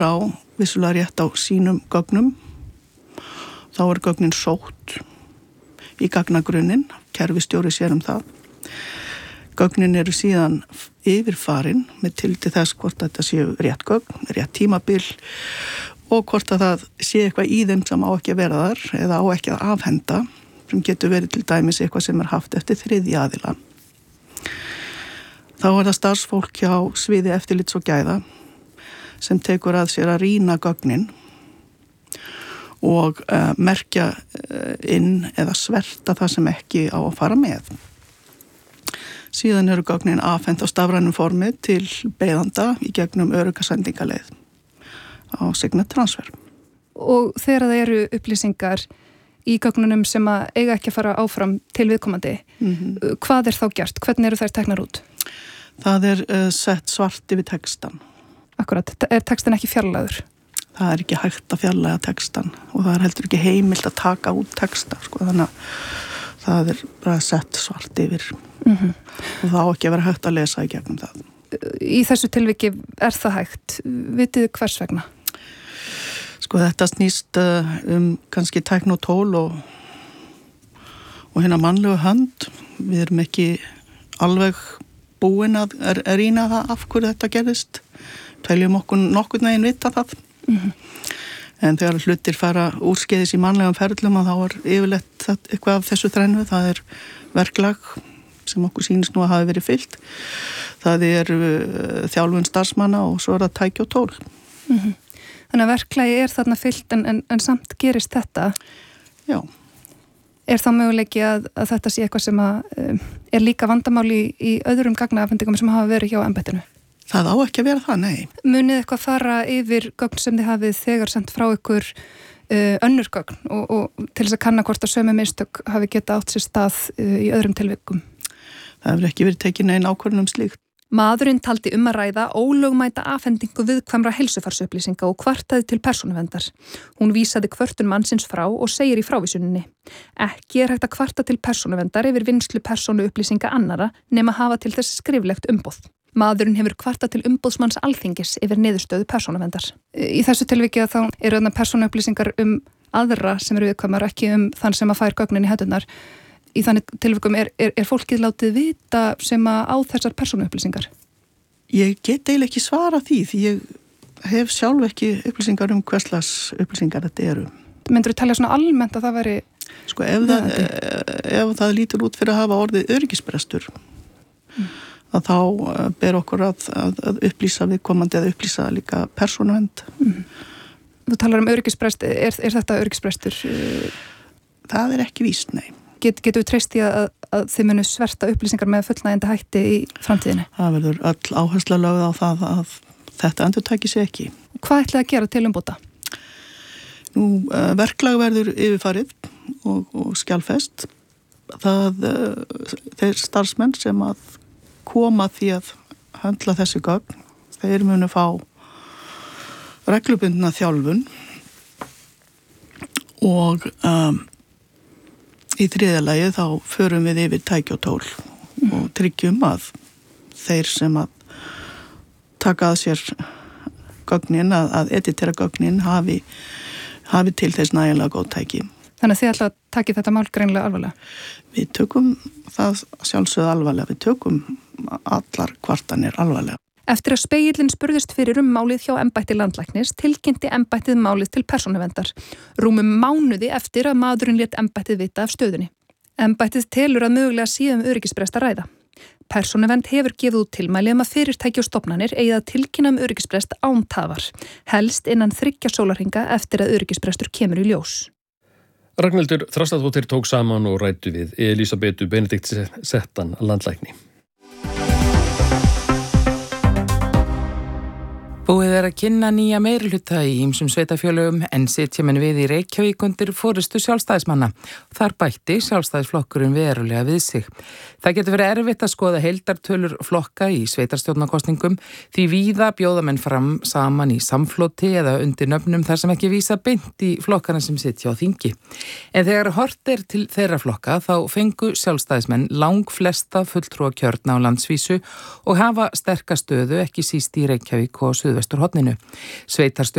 á vissulega rétt á sínum gögnum, þá gögnin sótt í gagnagrunnin, kerfistjóri sér það. Gögnin eru síðan yfirfarin með tilliti þess hvort þetta séu rétt gögn, rétt tímabil og hvort að það sé eitthvað í þeim sem á ekki að vera þar eða á ekki að afhenda, sem getur verið til dæmis eitthvað sem haft eftir þriðja aðila. Þá það starfsfólk hjá sviði eftirlits og gæða sem tekur að sér að rýna gögnin og merkja inn eða sverta það sem ekki á að fara með. Síðan eru gögnin afhent á stafrænum formi til beiðanda í gegnum örugga sendingaleið á Signet Transfer. Og þegar það eru upplýsingar í gögnunum sem að eiga ekki að fara áfram til viðkomandi, hvað þá gert? Hvernig eru þær teknar út? Það sett svart yfir textan. Akkurat, textin ekki fjarlægður? Það ekki hægt að fjarlæga textan og það heldur ekki heimilt að taka út texta, þannig að það bara sett svart yfir og það á ekki að vera hægt að lesa í gegnum það. Í þessu tilviki það hægt? Vitið hvers vegna? Þetta snýst kannski tækni og tól og hérna mannlegu hönd. Við erum ekki alveg búin að rýna það af hverju þetta gerðist. Teljum okkur nokkurn veginn vita það. En þegar hlutir fara úrskeiðis í mannlegum ferlum og þá yfirleitt eitthvað af þessu þrennu. Það verklag sem okkur sýnist nú að hafi verið fyllt. Það þjálfun starfsmanna og svo það tæki og tól. Þannig að verklagi þarna fyllt en samt gerist þetta. Já. Þá möguleiki að þetta sé eitthvað sem líka vandamáli í öðrum gagnaafhendingum sem hafa verið hjá embættinu? Það á ekki að vera það, nei. Munið eitthvað fara yfir gögn sem þið hafið þegar sendt frá ykkur önnur gögn og til þess að kanna hvort að sömu mistök hafi geta átt sér stað í öðrum tilvikum? Það hefur ekki verið tekin nein ákvörðun slíkt. Maðurinn taldi að ræða ólögmæta afhendingu viðkvæmra heilsufarsupplýsinga og kvartaði til persónuverndar. Hún vísaði kvörtun mannsins frá og segir í frávísuninni: Ekki hægt að kvarta til persónuverndar yfir vinnslu persónuupplýsinga annara nema hafa til þess skriflegt umboð. Maðurinn hefur kvartað til umboðsmanns Alþingis yfir niðurstöðu persónuverndar. Í þessu tilviki þá eru þarna persónuupplýsingar aðra sem eru viðkvæmar, ekki þann sem að fær gögnin í hendurnar. Í þannig tilvikum fólkið látið vita sem á þessar persónuupplýsingar? Ég get eiginlega ekki svara því ég hef sjálf ekki upplýsingar hverslags upplýsingar þetta eru. Myndirðu talja svona almennt að það væri... Ef það lítur út fyrir að hafa orðið öryggisbrestur, að þá ber okkur að upplýsa viðkomandi eða upplýsa líka persónuvernd. Þú talar öryggisbrest, þetta öryggisbrestur? Það ekki víst, nei. Getur við treyst í að þið munu sverta upplýsingar með fullnægjandi hætti í framtíðinni? Það verður öll áhersla lögð á það að þetta endurtæki sig ekki. Hvað ætlið að gera til umbóta? Verklag verður yfirfarið og skjalfest. Þeir starfsmenn sem að koma því að höndla þessi gögn, þeir munu fá reglubundna þjálfun og í þriðja lagi þá förum við yfir tæki og tól og tryggjum að þeir sem að taka að sér gögnin, að editera gögnin hafi til þess nægilega góð tæki. Þannig að þið ætla að taki þetta mál greinilega alvarlega? Við tökum það sjálfsögðu alvarlega, við tökum allar kvartanir alvarlega. Eftir að Spegillinn spurðist fyrir málið hjá embætti landlæknis tilkynnti embættið málið til persónuverndar. Rúmum mánuði eftir að maðurinn lét embættið vita af stöðunni. Embættið telur að mögulega síðan öryggisbrest að ræða. Persónuvernd hefur gefið út tilmæli að fyrirtæki og stofnanir eigi að tilkynna öryggisbrest án tafar, helst innan 3 sólarhringa eftir að öryggisbrestur kemur í ljós. Ragnhildur Þrastardóttir tók saman og ræddu við Elísabetu Benediktsson landlækni. Búið að kynna nýja meirihluta í ýmsum sveitarfélögum en sitja menn við í Reykjavík undir forystu sjálfstæðismanna. Þar bætti sjálfstæðisflokkurinn verulega við sig. Það getur verið erfitt að skoða heildartölur flokka í sveitarstjórnarkosningum því víða bjóða menn fram saman í samfloti eða undir nöfnum þar sem ekki vísa beint í flokkana sem sitja á þingi. En þegar hort til þeirra flokka þá fengu sjálfstæðismenn langflesta fulltrúa kjörna á landsvísu og hafa sterka stöðu ekki síst í Reykjavík og Suðvesturhorninu. Sveitarstjórn